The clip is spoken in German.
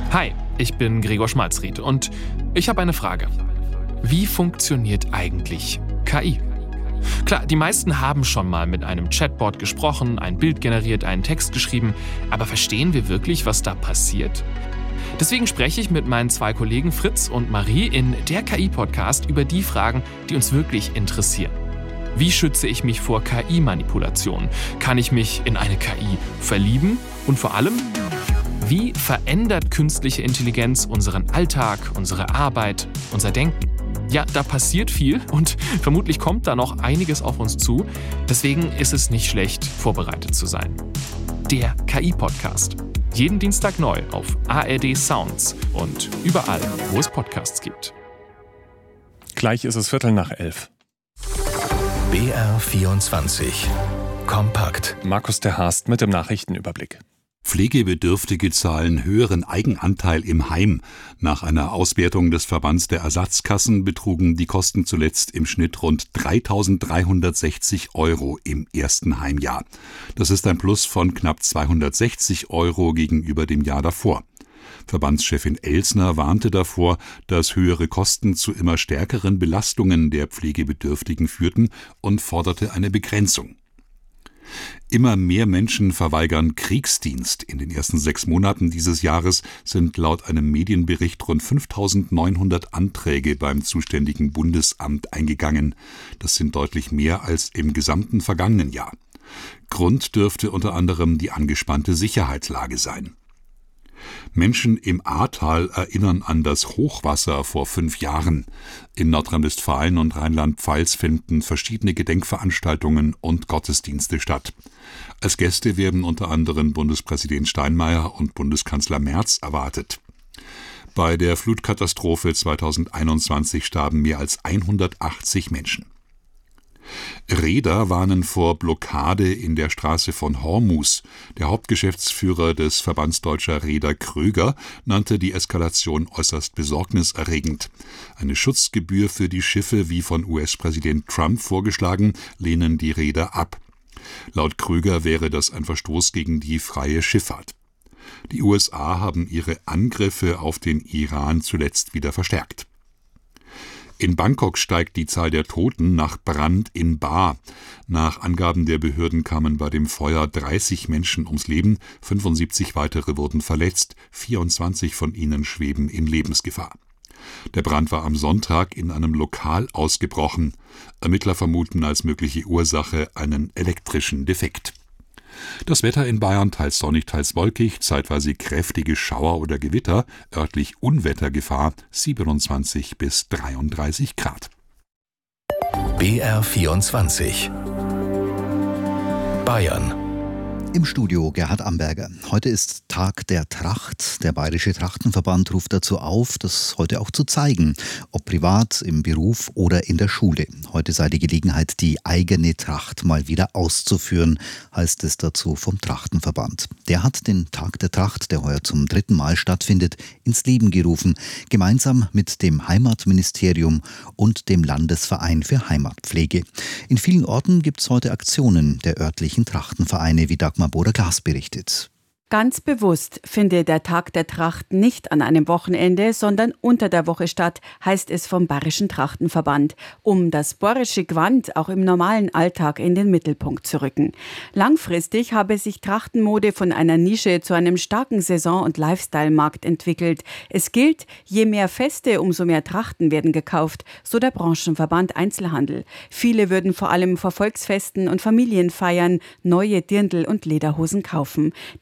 Hi, ich bin Gregor Schmalzried und ich habe eine Frage. Wie funktioniert eigentlich KI? Klar, die meisten haben schon mal mit einem Chatbot gesprochen, ein Bild generiert, einen Text geschrieben, aber verstehen wir wirklich, was da passiert? Deswegen spreche ich mit meinen 2 Kollegen Fritz und Marie in der KI-Podcast über die Fragen, die uns wirklich interessieren. Wie schütze ich mich vor KI-Manipulation? Kann ich mich in eine KI verlieben? Und vor allem, wie verändert künstliche Intelligenz unseren Alltag, unsere Arbeit, unser Denken? Ja, da passiert viel und vermutlich kommt da noch einiges auf uns zu. Deswegen ist es nicht schlecht, vorbereitet zu sein. Der KI-Podcast. Jeden Dienstag neu auf ARD Sounds und überall, wo es Podcasts gibt. Gleich ist es 11:15. BR24 Kompakt. Markus der Haast mit dem Nachrichtenüberblick. Pflegebedürftige zahlen höheren Eigenanteil im Heim. Nach einer Auswertung des Verbands der Ersatzkassen betrugen die Kosten zuletzt im Schnitt rund 3.360 € im ersten Heimjahr. Das ist ein Plus von knapp 260 € gegenüber dem Jahr davor. Verbandschefin Elsner warnte davor, dass höhere Kosten zu immer stärkeren Belastungen der Pflegebedürftigen führten und forderte eine Begrenzung. Immer mehr Menschen verweigern Kriegsdienst. In den ersten 6 Monaten dieses Jahres sind laut einem Medienbericht rund 5.900 Anträge beim zuständigen Bundesamt eingegangen. Das sind deutlich mehr als im gesamten vergangenen Jahr. Grund dürfte unter anderem die angespannte Sicherheitslage sein. Menschen im Ahrtal erinnern an das Hochwasser vor 5 Jahren. In Nordrhein-Westfalen und Rheinland-Pfalz finden verschiedene Gedenkveranstaltungen und Gottesdienste statt. Als Gäste werden unter anderem Bundespräsident Steinmeier und Bundeskanzler Merz erwartet. Bei der Flutkatastrophe 2021 starben mehr als 180 Menschen. Reeder warnen vor Blockade in der Straße von Hormuz. Der Hauptgeschäftsführer des Verbands Deutscher Reeder Kröger nannte die Eskalation äußerst besorgniserregend. Eine Schutzgebühr für die Schiffe, wie von US-Präsident Trump vorgeschlagen, lehnen die Reeder ab. Laut Kröger wäre das ein Verstoß gegen die freie Schifffahrt. Die USA haben ihre Angriffe auf den Iran zuletzt wieder verstärkt. In Bangkok steigt die Zahl der Toten nach Brand in Bar. Nach Angaben der Behörden kamen bei dem Feuer 30 Menschen ums Leben, 75 weitere wurden verletzt, 24 von ihnen schweben in Lebensgefahr. Der Brand war am Sonntag in einem Lokal ausgebrochen. Ermittler vermuten als mögliche Ursache einen elektrischen Defekt. Das Wetter in Bayern teils sonnig, teils wolkig, zeitweise kräftige Schauer oder Gewitter, örtlich Unwettergefahr, 27 bis 33 Grad. BR24 Bayern. Im Studio Gerhard Amberger. Heute ist Tag der Tracht. Der Bayerische Trachtenverband ruft dazu auf, das heute auch zu zeigen, ob privat, im Beruf oder in der Schule. Heute sei die Gelegenheit, die eigene Tracht mal wieder auszuführen, heißt es dazu vom Trachtenverband. Der hat den Tag der Tracht, der heuer zum 3. Mal stattfindet, ins Leben gerufen, gemeinsam mit dem Heimatministerium und dem Landesverein für Heimatpflege. In vielen Orten gibt es heute Aktionen der örtlichen Trachtenvereine, wie Dagmar Boder-Glas berichtet. Ganz bewusst findet der Tag der Tracht nicht an einem Wochenende, sondern unter der Woche statt, heißt es vom Bayerischen Trachtenverband, um das bohrische Gewand auch im normalen Alltag in den Mittelpunkt zu rücken. Langfristig habe sich Trachtenmode von einer Nische zu einem starken Saison- und Lifestyle-Markt entwickelt. Es gilt, je mehr Feste, umso mehr Trachten werden gekauft, so der Branchenverband Einzelhandel. Viele würden vor allem vor Volksfesten und Familienfeiern neue Dirndl und Lederhosen kaufen.